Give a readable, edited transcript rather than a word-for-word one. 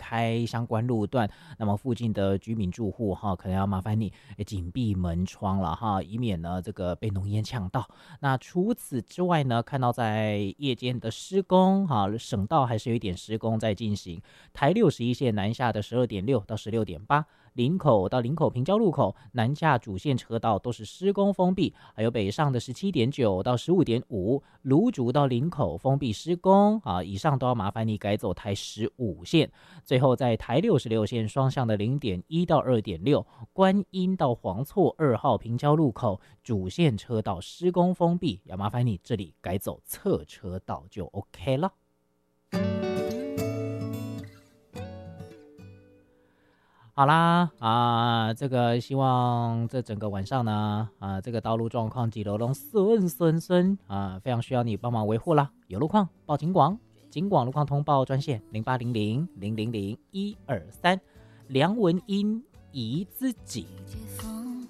开相关路段，那么附近的居民住户哈，可能要麻烦你紧闭门窗了哈，以免呢这个被浓烟呛到。那除此之外呢，看到在夜间的施工哈，省道还是有一点施工在进行。台61线南下的12.6到16.8。林口到林口平交路口南下主线车道都是施工封闭，还有北上的17.9到15.5，芦竹到林口封闭施工啊，以上都要麻烦你改走台15线。最后在台66线双向的0.1到2.6，观音到黄厝2号平交路口主线车道施工封闭，要麻烦你这里改走侧车道就 OK 了。好啦这个希望这整个晚上呢这个道路状况几楼龙顺非常需要你帮忙维护啦。有路况报警广路况通报专线0800000123，梁文音怡自己。